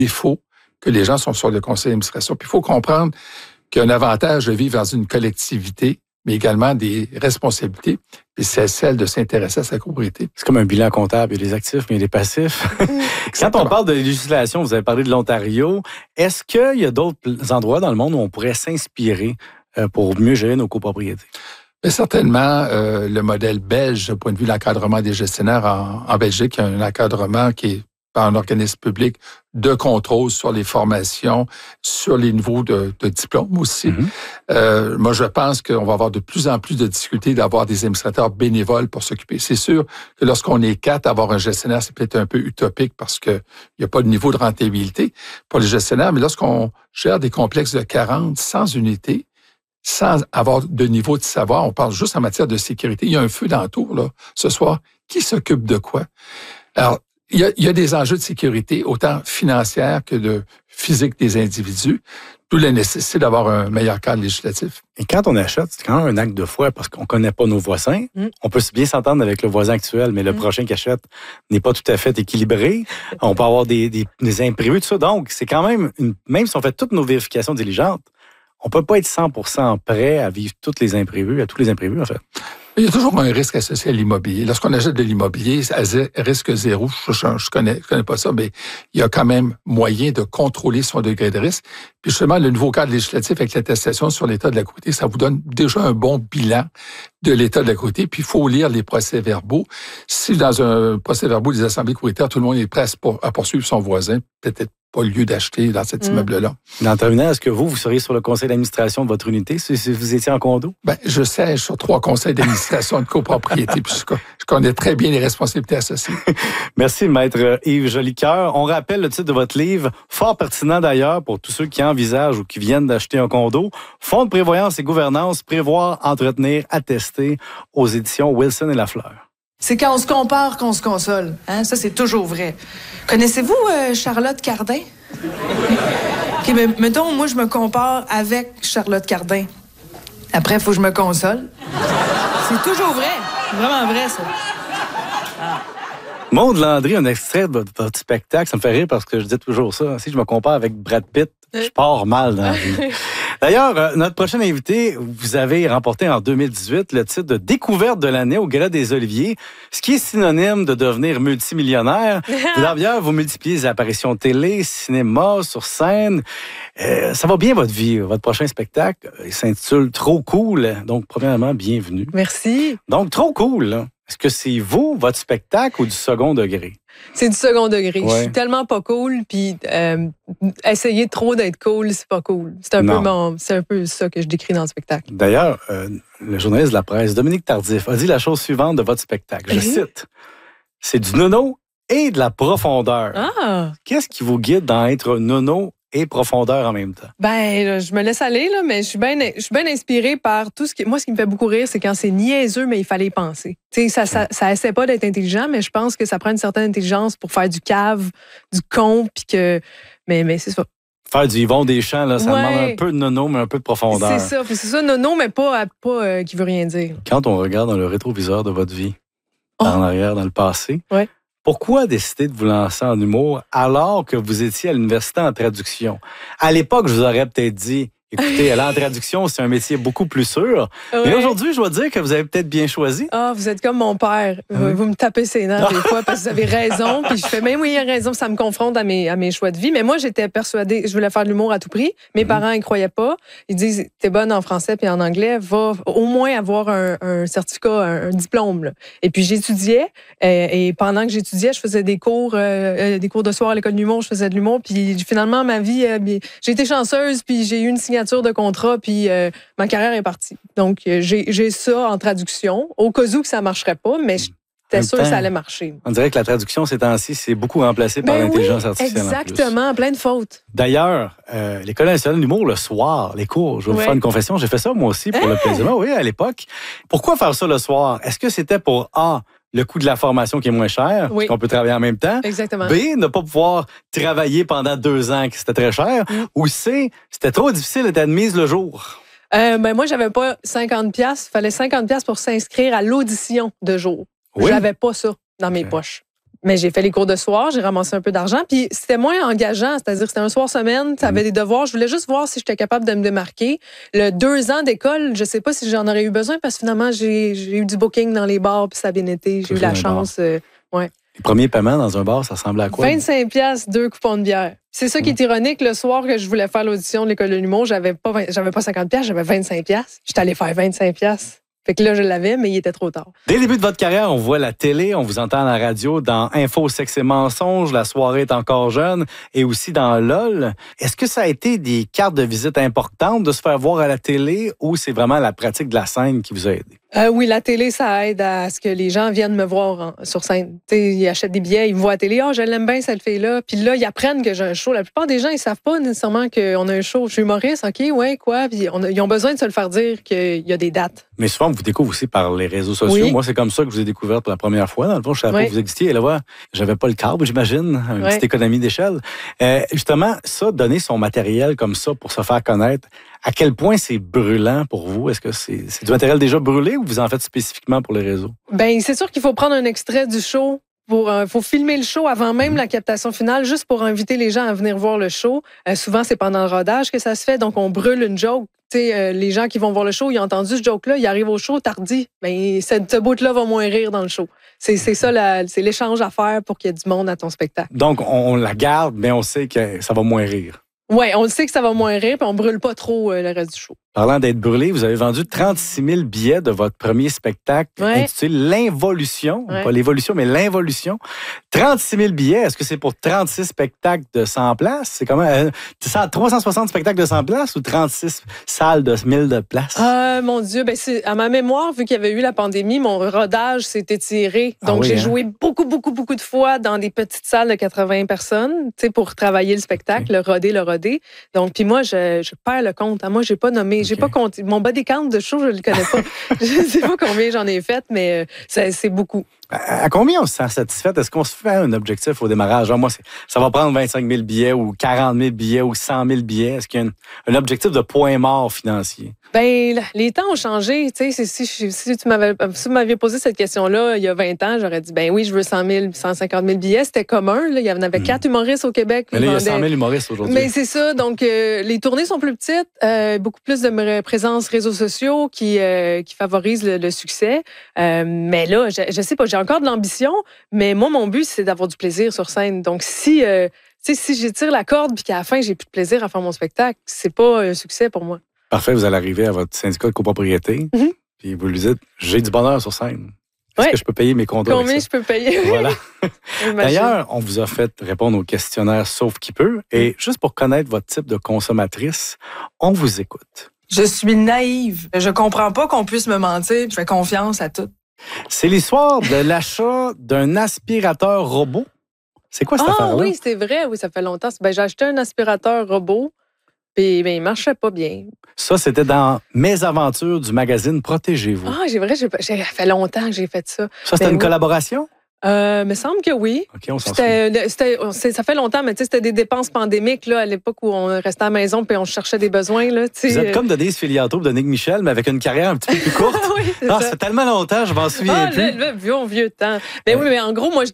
défaut que les gens sont sur le conseil d'administration. Puis il faut comprendre qu'il y a un avantage de vivre dans une collectivité, mais également des responsabilités, puis c'est celle de s'intéresser à sa propriété. C'est comme un bilan comptable, il y a des actifs, mais il y a des passifs. Quand on parle de législation, vous avez parlé de l'Ontario, est-ce qu'il y a d'autres endroits dans le monde où on pourrait s'inspirer pour mieux gérer nos copropriétés? Mais certainement, le modèle belge, du point de vue de l'encadrement des gestionnaires en Belgique, il y a un encadrement qui est par un organisme public de contrôle sur les formations, sur les niveaux de diplôme aussi. Moi, je pense qu'on va avoir de plus en plus de difficultés d'avoir des administrateurs bénévoles pour s'occuper. C'est sûr que lorsqu'on est 4, avoir un gestionnaire, c'est peut-être un peu utopique parce qu'il n'y a pas de niveau de rentabilité pour les gestionnaires, mais lorsqu'on gère des complexes de 40 sans unité, sans avoir de niveau de savoir, on parle juste en matière de sécurité. Il y a un feu dans la tour, là, ce soir. Qui s'occupe de quoi? Alors, il y a des enjeux de sécurité, autant financières que de physique des individus, d'où la nécessité d'avoir un meilleur cadre législatif. Et quand on achète, c'est quand même un acte de foi parce qu'on ne connaît pas nos voisins. On peut bien s'entendre avec le voisin actuel, mais le prochain qui achète n'est pas tout à fait équilibré. On peut avoir des imprévus, tout ça. Donc, c'est quand même, même si on fait toutes nos vérifications diligentes, on ne peut pas être 100% prêt à vivre tous les imprévus, en fait. Il y a toujours un risque associé à l'immobilier. Lorsqu'on achète de l'immobilier, à risque zéro, je connais pas ça, mais il y a quand même moyen de contrôler son degré de risque. Puis justement, le nouveau cadre législatif avec l'attestation sur l'état de la propriété, ça vous donne déjà un bon bilan de l'état de la propriété. Puis il faut lire les procès-verbaux. Si dans un procès-verbaux des assemblées courtières, tout le monde est prêt à poursuivre son voisin, peut-être pas lieu d'acheter dans cet immeuble-là. En terminant, est-ce que vous seriez sur le conseil d'administration de votre unité si vous étiez en condo? Je siège sur 3 conseils d'administration de copropriété, puis je connais très bien les responsabilités associées. Merci, Maître Yves Jolicoeur. On rappelle le titre de votre livre, fort pertinent d'ailleurs pour tous ceux qui envisagent ou qui viennent d'acheter un condo. Fonds de prévoyance et gouvernance, prévoir, entretenir, attester, aux éditions Wilson et Lafleur. C'est quand on se compare qu'on se console. Hein? Ça, c'est toujours vrai. Connaissez-vous Charlotte Cardin? OK, ben, mettons, moi, je me compare avec Charlotte Cardin. Après, il faut que je me console. C'est toujours vrai. C'est vraiment vrai, ça. Maude Landry, un extrait de votre spectacle, ça me fait rire parce que je dis toujours ça. Si je me compare avec Brad Pitt, je pars mal dans la vie. D'ailleurs, notre prochain invité, vous avez remporté en 2018 le titre de découverte de l'année au Gala des Oliviers, ce qui est synonyme de devenir multimillionnaire. D'ailleurs, vous multipliez les apparitions télé, cinéma, sur scène. Ça va bien votre vie. Votre prochain spectacle s'intitule Trop cool. Donc, premièrement, bienvenue. Merci. Donc, Trop cool. Est-ce que c'est vous, votre spectacle, ou du second degré? C'est du second degré. Ouais. Je suis tellement pas cool, puis essayer trop d'être cool, c'est pas cool. C'est un peu ça que je décris dans le spectacle. D'ailleurs, le journaliste de la presse, Dominique Tardif, a dit la chose suivante de votre spectacle. Je cite, « C'est du nono et de la profondeur. » Qu'est-ce qui vous guide dans être nono et profondeur en même temps? Je me laisse aller, là, mais je suis bien inspirée par tout ce qui... Moi, ce qui me fait beaucoup rire, c'est quand c'est niaiseux, mais il fallait y penser. Tu sais, ça essaie pas d'être intelligent, mais je pense que ça prend une certaine intelligence pour faire du cave, du con, puis que... Mais c'est ça. Faire du Yvon Deschamps, là, ça demande un peu de nono, mais un peu de profondeur. C'est ça, nono, mais pas qui veut rien dire. Quand on regarde dans le rétroviseur de votre vie, en arrière, dans le passé, pourquoi décider de vous lancer en humour alors que vous étiez à l'université en traduction? À l'époque, je vous aurais peut-être dit, écoutez, aller en traduction, c'est un métier beaucoup plus sûr. Ouais. Mais aujourd'hui, je dois dire que vous avez peut-être bien choisi. Vous êtes comme mon père. Vous me tapez ses nerfs des fois parce que vous avez raison. Puis je fais, mais oui, il a raison, ça me confronte à mes choix de vie. Mais moi, j'étais persuadée, je voulais faire de l'humour à tout prix. Mes parents, ils croyaient pas. Ils disent, t'es bonne en français puis en anglais, va au moins avoir un certificat, un diplôme. Là. Et puis j'étudiais. Et pendant que j'étudiais, je faisais des cours de soir à l'école de l'humour. Je faisais de l'humour. Puis finalement, ma vie, j'ai été chanceuse. Puis j'ai eu une signature de contrat, puis ma carrière est partie. Donc, j'ai ça en traduction, au cas où que ça marcherait pas, mais j'étais sûre que ça allait marcher. On dirait que la traduction, ces temps-ci, c'est beaucoup remplacé par l'intelligence artificielle. Exactement, plein de fautes. D'ailleurs, l'École nationale de l'humour, le soir, les cours, je vais vous faire une confession, j'ai fait ça moi aussi pour le plaisir. Oui, à l'époque. Pourquoi faire ça le soir? Est-ce que c'était pour le coût de la formation qui est moins cher, parce qu'on peut travailler en même temps. Exactement. B, ne pas pouvoir travailler pendant 2 ans, que c'était très cher. Ou C, c'était trop difficile d'être admise le jour. Moi, j'avais pas 50$. Il fallait 50$ pour s'inscrire à l'audition de jour. J'avais pas ça dans mes poches. Mais j'ai fait les cours de soir, j'ai ramassé un peu d'argent, puis c'était moins engageant, c'est-à-dire que c'était un soir semaine, tu avais des devoirs, je voulais juste voir si j'étais capable de me démarquer. Le 2 ans d'école, je sais pas si j'en aurais eu besoin parce que finalement, j'ai eu du booking dans les bars, puis ça a bien été, j'ai eu la chance. Ouais. Les premiers paiements dans un bar, ça ressemblait à quoi? 25$, 2 coupons de bière. C'est ça qui est ironique. Le soir que je voulais faire l'audition de l'École de l'humour, j'avais pas 50$, j'avais 25$. J'étais allée faire 25$. Fait que là, je l'avais, mais il était trop tard. Dès le début de votre carrière, on voit la télé, on vous entend à la radio dans Info, sexe et mensonges, La soirée est encore jeune, et aussi dans LOL. Est-ce que ça a été des cartes de visite importantes de se faire voir à la télé ou c'est vraiment la pratique de la scène qui vous a aidé? Oui, la télé, ça aide à ce que les gens viennent me voir sur scène. T'sais, ils achètent des billets, ils me voient à la télé. « Ah, je l'aime bien, cette fille-là. » Puis là, ils apprennent que j'ai un show. La plupart des gens, ils savent pas nécessairement qu'on a un show. Je suis humoriste, OK, ouais, quoi? Puis ils ont besoin de se le faire dire qu'il y a des dates. Mais souvent, on vous découvre aussi par les réseaux sociaux. Oui. Moi, c'est comme ça que je vous ai découvert pour la première fois. Dans le fond, je savais pas que vous existiez. Et là, j'avais pas le câble, j'imagine. Une petite économie d'échelle. Justement, ça, donner son matériel comme ça pour se faire connaître, à quel point c'est brûlant pour vous? Est-ce que c'est du matériel déjà brûlé ou vous en faites spécifiquement pour les réseaux? Ben, c'est sûr qu'il faut prendre un extrait du show. Faut filmer le show avant même la captation finale, juste pour inviter les gens à venir voir le show. Souvent, c'est pendant le rodage que ça se fait, donc on brûle une joke. Les gens qui vont voir le show, ils ont entendu ce joke-là, ils arrivent au show tardi. Ben, ce bout-là va moins rire dans le show. C'est ça, c'est l'échange à faire pour qu'il y ait du monde à ton spectacle. Donc, on la garde, mais on sait que ça va moins rire. Oui, on sait que ça va moins rire, puis on brûle pas trop le reste du show. Parlant d'être brûlé, vous avez vendu 36 000 billets de votre premier spectacle intitulé L'Involution. Ouais. Pas l'évolution, mais l'Involution. 36 000 billets, est-ce que c'est pour 36 spectacles de 100 places? C'est comment? 360 spectacles de 100 places ou 36 salles de 1000 de places? Mon Dieu, ben à ma mémoire, vu qu'il y avait eu la pandémie, mon rodage s'est étiré. Donc, j'ai joué beaucoup de fois dans des petites salles de 80 personnes, pour travailler le spectacle, le roder. Donc, puis moi, je perds le compte. Moi, j'ai pas nommé, j'ai pas compté. Mon body count de show, je le connais pas. Je sais pas combien j'en ai fait, mais c'est beaucoup. À combien on se sent satisfaite? Est-ce qu'on se fait un objectif au démarrage? Genre, moi, ça va prendre 25 000 billets ou 40 000 billets ou 100 000 billets. Est-ce qu'il y a un objectif de point mort financier? Ben, les temps ont changé. Si tu m'aviez posé cette question-là il y a 20 ans, j'aurais dit, ben oui, je veux 100 000, 150 000 billets. C'était commun. Là. Il y en avait 4 humoristes au Québec. Mais là, il y a 100 000 humoristes aujourd'hui. Mais c'est ça. Donc, les tournées sont plus petites. Beaucoup plus de présence réseaux sociaux qui favorisent le succès. Mais là, je sais pas, j'ai encore de l'ambition, mais moi, mon but, c'est d'avoir du plaisir sur scène. Donc, si j'étire la corde puis qu'à la fin, j'ai plus de plaisir à faire mon spectacle, c'est pas un succès pour moi. Parfait, vous allez arriver à votre syndicat de copropriété, puis vous lui dites, j'ai du bonheur sur scène. Est-ce que je peux payer mes contrats? Combien je peux payer? Voilà. D'ailleurs, on vous a fait répondre au questionnaire Sauf qui peut. Et juste pour connaître votre type de consommatrice, on vous écoute. Je suis naïve. Je comprends pas qu'on puisse me mentir. Je fais confiance à tout. C'est l'histoire de l'achat d'un aspirateur robot. C'est quoi cette affaire-là? Oui, c'est vrai. Oui, ça fait longtemps. Ben, j'ai acheté un aspirateur robot. Puis, il marchait pas bien. Ça, c'était dans Mes aventures du magazine Protégez-vous. Ah, ça fait longtemps que j'ai fait ça. Ça, c'était une collaboration? Me semble que oui. OK, on s'en souvient. Ça fait longtemps, mais c'était des dépenses pandémiques là, à l'époque où on restait à la maison puis on cherchait des besoins. Là, vous êtes comme Denise Filiatro de Nick Michel, mais avec une carrière un petit peu plus courte. Oui, ça fait tellement longtemps, je m'en souviens plus. Le vieux temps. Mais oui, mais en gros, moi, je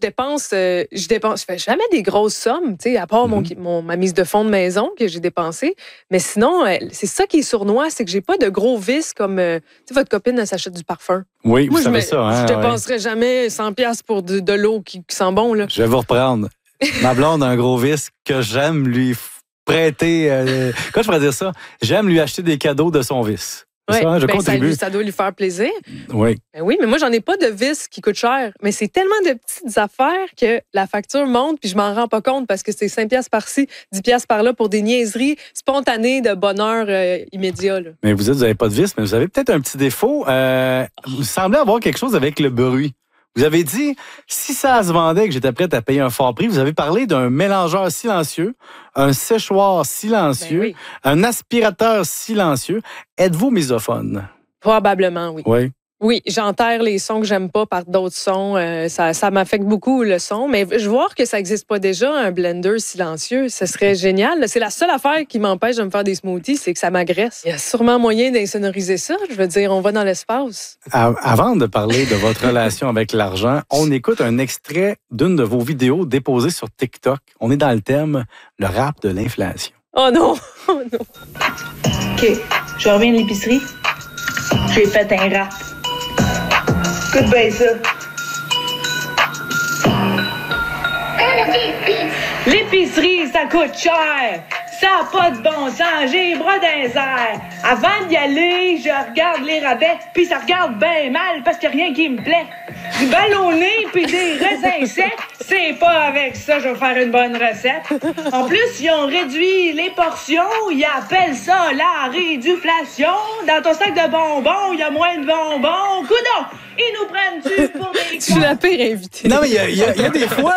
fais jamais des grosses sommes, à part ma mise de fonds de maison que j'ai dépensée. Mais sinon, c'est ça qui est sournois, c'est que j'ai pas de gros vices comme, votre copine, elle s'achète du parfum. Oui, vous savez ça. Hein, je dépenserais jamais 100$ pour de l'eau qui sent bon. Là. Je vais vous reprendre. Ma blonde a un gros vice que j'aime lui prêter... Comment je pourrais dire ça? J'aime lui acheter des cadeaux de son vice. Oui, ça, je contribue. Ça doit lui faire plaisir. Oui. Ben oui, mais moi, j'en ai pas de vis qui coûtent cher. Mais c'est tellement de petites affaires que la facture monte puis je m'en rends pas compte parce que c'est 5$ par-ci, 10$ par-là pour des niaiseries spontanées de bonheur immédiat. Là. Mais vous dites que vous n'avez pas de vis, mais vous avez peut-être un petit défaut. Vous semblez avoir quelque chose avec le bruit. Vous avez dit, si ça se vendait que j'étais prête à payer un fort prix, vous avez parlé d'un mélangeur silencieux, un séchoir silencieux, un aspirateur silencieux. Êtes-vous misophone? Probablement, oui. Oui. Oui, j'enterre les sons que j'aime pas par d'autres sons. Ça m'affecte beaucoup le son. Mais je vois que ça n'existe pas déjà, un blender silencieux. Ce serait génial. C'est la seule affaire qui m'empêche de me faire des smoothies, c'est que ça m'agresse. Il y a sûrement moyen d'insonoriser ça. Je veux dire, on va dans l'espace. Avant de parler de votre relation avec l'argent, on écoute un extrait d'une de vos vidéos déposées sur TikTok. On est dans le thème, le rap de l'inflation. Oh non! Oh non! OK, je reviens de l'épicerie. J'ai fait un rap. Écoute bien ça. L'épicerie, ça coûte cher. Ça n'a pas de bon sens. J'ai les bras dans les airs. Avant d'y aller, je regarde les rabais, puis ça regarde bien mal parce qu'il n'y a rien qui me plaît. Du ballonné puis des raisins secs, c'est pas avec ça je vais faire une bonne recette. En plus, ils ont réduit les portions. Ils appellent ça la réduflation. Dans ton sac de bonbons, il y a moins de bonbons. Coudon! Ils nous prennent-tu pour des Je suis la pire invitée. Non, mais il y a des fois,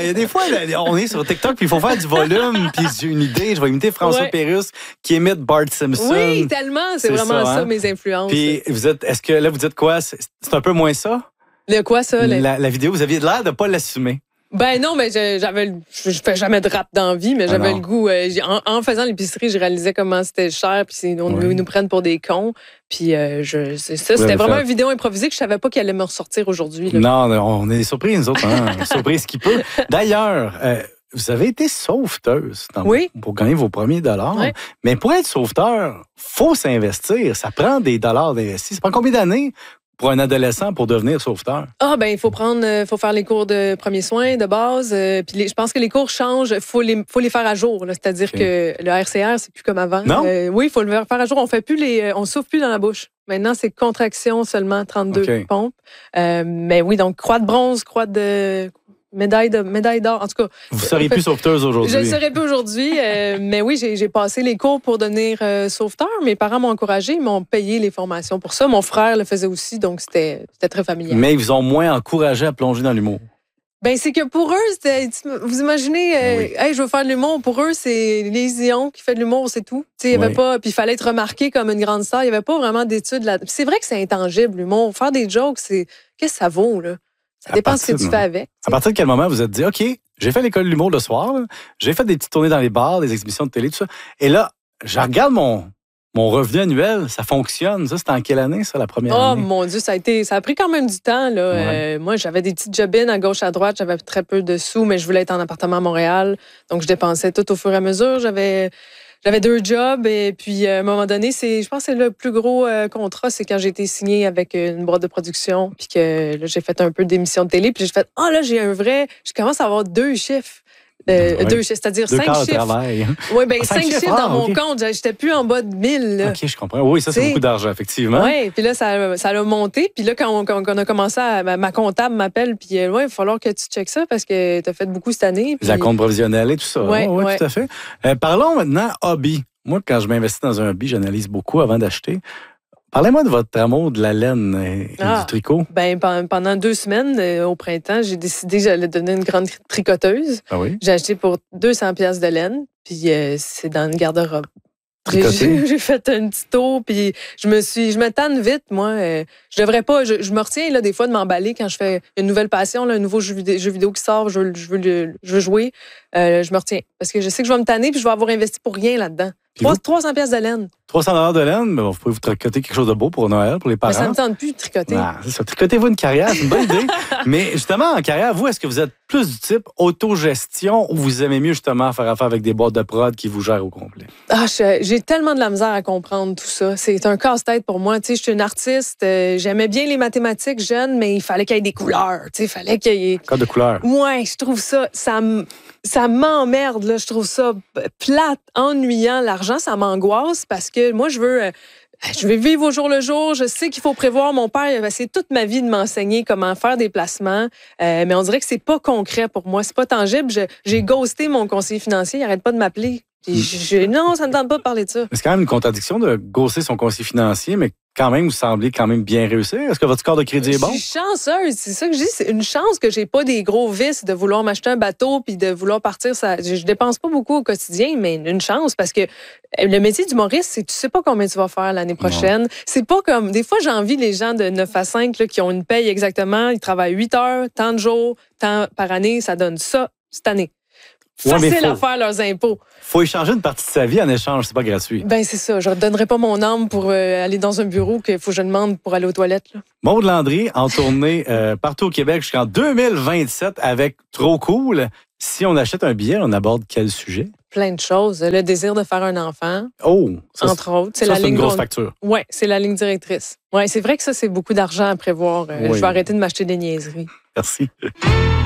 on est sur TikTok, puis il faut faire du volume, puis j'ai une idée, je vais imiter François Pérusse qui imite Bart Simpson. Oui, tellement, c'est vraiment ça, mes influences. Puis est-ce que là, vous dites quoi? C'est un peu moins ça? Le quoi, ça? La vidéo, vous aviez l'air de pas l'assumer. Ben non, mais je fais jamais de rap dans la vie, mais j'avais le goût. En faisant l'épicerie, je réalisais comment c'était cher, puis ils nous prennent pour des cons. Puis c'est ça, c'était vraiment une vidéo improvisée que je savais pas qu'elle allait me ressortir aujourd'hui. Là. Non, on est surpris, nous autres. Hein? Surprise qui peut. D'ailleurs, vous avez été sauveteuse pour gagner vos premiers dollars. Oui. Mais pour être sauveteur, faut s'investir. Ça prend des dollars d'investis. Ça prend combien d'années pour un adolescent pour devenir sauveteur? Ah, ben, il faut faire les cours de premiers soins de base. Puis je pense que les cours changent. Faut les faire à jour. Là. C'est-à-dire que le RCR, c'est plus comme avant. Non? Oui, il faut le faire à jour. On souffle plus dans la bouche. Maintenant, c'est contraction seulement, 32 pompes. Mais oui, donc croix de bronze, croix de médaille d'or. En tout cas. Vous ne seriez plus sauveteuse aujourd'hui. Je ne serais plus aujourd'hui. Mais oui, j'ai passé les cours pour devenir sauveteur. Mes parents m'ont encouragé, ils m'ont payé les formations pour ça. Mon frère le faisait aussi, donc c'était très familial. Mais ils vous ont moins encouragé à plonger dans l'humour. Ben c'est que pour eux, vous imaginez, hey, je veux faire de l'humour. Pour eux, c'est les Ions qui fait de l'humour, c'est tout. Il y avait pas, puis il fallait être remarqué comme une grande star. Il n'y avait pas vraiment d'études là. C'est vrai que c'est intangible, l'humour. Faire des jokes, qu'est-ce que ça vaut, là? Ça dépend de ce que tu fais avec. À partir de quel moment vous vous êtes dit, OK, j'ai fait l'école de l'humour le soir, là, j'ai fait des petites tournées dans les bars, des exhibitions de télé, tout ça. Et là, je regarde mon revenu annuel, ça fonctionne. Ça, c'était en quelle année, ça, la première année? Oh, mon Dieu, ça a pris quand même du temps, là. Moi, j'avais des petites job-ins à gauche, à droite. J'avais très peu de sous, mais je voulais être en appartement à Montréal. Donc, je dépensais tout au fur et à mesure. J'avais 2 jobs et puis à un moment donné, je pense que c'est le plus gros contrat, c'est quand j'ai été signée avec une boîte de production puis que là, j'ai fait un peu d'émissions de télé puis j'ai fait là je commence à avoir 2 chiffres. 2 chiffres, c'est-à-dire 5 chiffres. Oui, bien 5 chiffres dans mon compte. J'étais plus en bas de 1000. Là. OK, je comprends. Oui, ça, c'est beaucoup d'argent, effectivement. Oui, puis là, ça a monté. Puis là, quand on a commencé, ma comptable m'appelle, puis il va falloir que tu checkes ça parce que tu as fait beaucoup cette année. Puis... Les comptes provisionnels et tout ça. Oui, tout à fait. Parlons maintenant hobby. Moi, quand je m'investis dans un hobby, j'analyse beaucoup avant d'acheter. Parlez-moi de votre amour de la laine et du tricot. Ben, pendant 2 semaines, au printemps, j'ai décidé que j'allais devenir une grande tricoteuse. Ah oui? J'ai acheté pour 200 pièces de laine, puis c'est dans une garde-robe. J'ai fait un petit tour, puis je me tanne vite, moi. Je devrais pas, je me retiens là, des fois de m'emballer quand je fais une nouvelle passion, là, un nouveau jeu vidéo qui sort, je veux jouer. Je me retiens, parce que je sais que je vais me tanner, puis je vais avoir investi pour rien là-dedans. 300 pièces de laine. 300 $ de laine, mais vous pouvez vous tricoter quelque chose de beau pour Noël, pour les parents. Mais ça ne me tente plus de tricoter. C'est ça. Tricotez-vous une carrière, c'est une bonne idée. Mais justement, en carrière, vous, est-ce que vous êtes plus du type autogestion ou vous aimez mieux justement faire affaire avec des boîtes de prod qui vous gèrent au complet? J'ai tellement de la misère à comprendre tout ça. C'est un casse-tête pour moi. Tu sais, je suis une artiste. J'aimais bien les mathématiques jeune, mais il fallait qu'il y ait des couleurs. Tu sais, il fallait qu'il y ait... Code de couleurs. Ouais, je trouve ça m'emmerde, là. Je trouve ça plate, ennuyant. L'argent, ça m'angoisse parce que moi, je veux vivre au jour le jour. Je sais qu'il faut prévoir. Mon père, il a essayé toute ma vie de m'enseigner comment faire des placements. Mais on dirait que c'est pas concret pour moi. C'est pas tangible. J'ai ghosté mon conseiller financier. Il arrête pas de m'appeler. Puis non, ça ne me tente pas de parler de ça. C'est quand même une contradiction de gosser son conseiller financier, mais quand même, vous semblez quand même bien réussir. Est-ce que votre score de crédit est bon? Je suis chanceuse. C'est ça que je dis. C'est une chance que j'ai pas des gros vices de vouloir m'acheter un bateau puis de vouloir partir. Je dépense pas beaucoup au quotidien, mais une chance parce que le métier d'humoriste, c'est tu sais pas combien tu vas faire l'année prochaine. Non. C'est pas comme... Des fois, j'envie les gens de 9 à 5 là, qui ont une paye exactement. Ils travaillent 8 heures, tant de jours, tant par année. Ça donne ça cette année. Facile à faire leurs impôts. Faut échanger une partie de sa vie en échange, c'est pas gratuit. Ben c'est ça, je ne redonnerai pas mon âme pour aller dans un bureau qu'il faut que je demande pour aller aux toilettes. Là. Maude Landry en tournée partout au Québec jusqu'en 2027 avec Trop Cool. Si on achète un billet, on aborde quel sujet? Plein de choses. Le désir de faire un enfant. Oh! Ça, entre autres. C'est une grosse facture. Oui, c'est la ligne directrice. Oui, c'est vrai que ça, c'est beaucoup d'argent à prévoir. Oui. Je vais arrêter de m'acheter des niaiseries. Merci.